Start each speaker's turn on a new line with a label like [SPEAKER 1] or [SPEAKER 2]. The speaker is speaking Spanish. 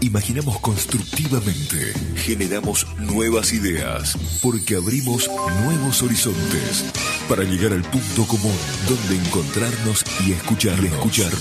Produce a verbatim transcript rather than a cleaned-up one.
[SPEAKER 1] Imaginamos constructivamente, generamos nuevas ideas, porque abrimos nuevos horizontes para llegar al punto común donde encontrarnos y escuchar, y escuchar